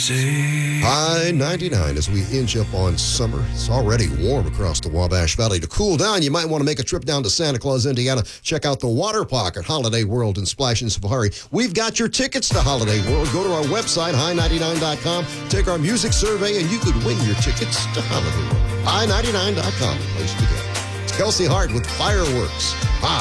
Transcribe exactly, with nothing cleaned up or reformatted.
I ninety-nine as we inch up on summer. It's already warm across the Wabash Valley. To cool down, you might want to make a trip down to Santa Claus, Indiana. Check out the Water Park at Holiday World in Splash and Safari. We've got your tickets to Holiday World. Go to our website, high ninety-nine dot com. Take our music survey, and you could win your tickets to Holiday World. high ninety-nine dot com, place to go. It's Kelsey Hart with Fireworks. Hi.